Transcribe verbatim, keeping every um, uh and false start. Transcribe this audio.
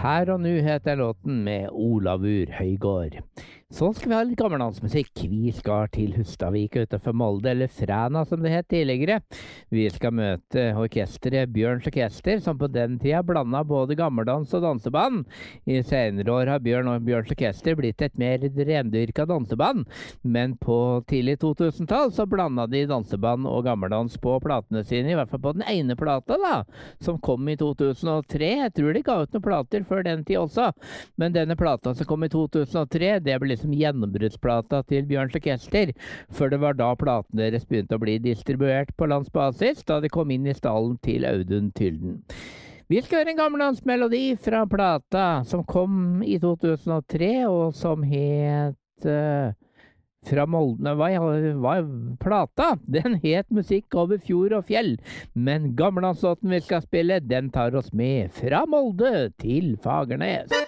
Her og nu heter låten med Olavur Høygård. Så skal vi ha litt gammeldansmusikk. Vi skal til Hustadvik utenfor Molde, eller Fræna som det het tidligere. Vi skal møte orkestret Bjørns Orkester, som på den tida blanda både gammeldans og danseband. I senere år har Bjørn og Bjørns Orkester blitt et mer rendyrka danseband, men på tidlig to tusen-tall så blanda de danseband og gammeldans på platene sine, i hvert fall på den ene plata da, som kom i to tusen og tre. Jeg tror de ga ut noen plater før den tid også, men denne plata som kom i to tusen og tre, det ble liksom gjennombruddsplata til Bjørns Orkester, for det var da platen deres begynte å bli distribuert på landsbasis, da de kom inn i stallen til Audun Tylden. Vi skal høre en gammeldansmelodi fra plata som kom i to tusen og tre, og som het uh, Fra Molde. Hva, hva plata? Den het Musikk over fjord og fjell, men gammeldanslåten vi skal spille, den tar oss med fra Molde til Fagernes.